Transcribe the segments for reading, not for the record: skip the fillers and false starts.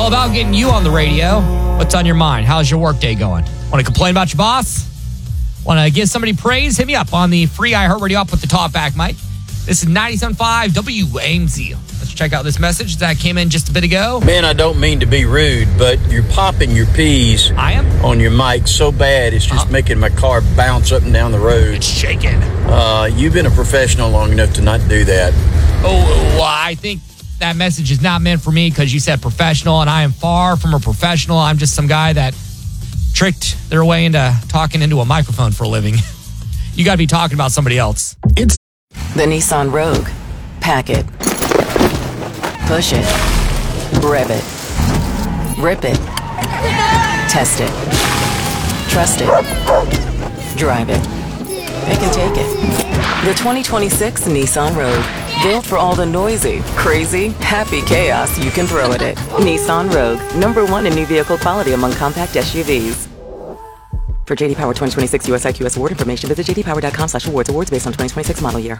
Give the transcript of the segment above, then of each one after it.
All about getting you on the radio. What's on your mind? How's your work day going? Want to complain about your boss? Want to give somebody praise? Hit me up on the free iHeartRadio app with the talkback mic. This is 97.5 WAMZ. Let's check out this message that came in just a bit ago. Man, I don't mean to be rude, but you're popping your peas on your mic so bad it's just making my car bounce up and down the road. It's shaking. You've been a professional long enough to not do that. Oh, well, I think that message is not meant for me because you said professional, and I am far from a professional. I'm just some guy that tricked their way into talking into a microphone for a living. You got to be talking about somebody else. It's the Nissan Rogue. Pack it. Push it. Rev it. Rip it. Test it. Trust it. Drive it. Pick and take it. The 2026 Nissan Rogue. Built for all the noisy, crazy, happy chaos you can throw at it. Nissan Rogue. #1 in new vehicle quality among compact SUVs. For JD Power 2026 US IQS award information, visit jdpower.com/awards. Awards based on 2026 model year.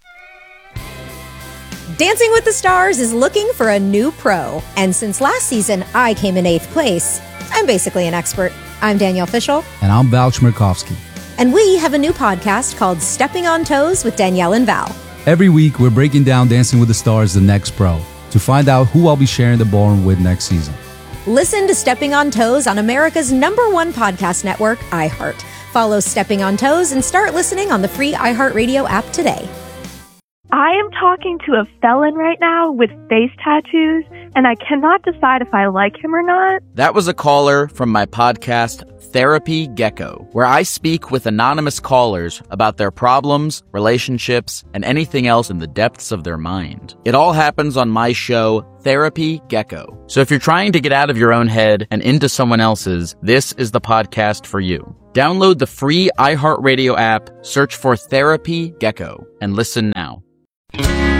Dancing with the Stars is looking for a new pro. And since last season, I came in 8th place. I'm basically an expert. I'm Danielle Fishel. And I'm Val Chmerkovsky. And we have a new podcast called Stepping on Toes with Danielle and Val. Every week, we're breaking down Dancing with the Stars, the next pro, to find out who I'll be sharing the ballroom with next season. Listen to Stepping on Toes on America's #1 podcast network, iHeart. Follow Stepping on Toes and start listening on the free iHeartRadio app today. I am talking to a felon right now with face tattoos, and I cannot decide if I like him or not. That was a caller from my podcast, Therapy Gecko, where I speak with anonymous callers about their problems, relationships, and anything else in the depths of their mind. It all happens on my show, Therapy Gecko. So if you're trying to get out of your own head and into someone else's, this is the podcast for you. Download the free iHeartRadio app, search for Therapy Gecko, and listen now.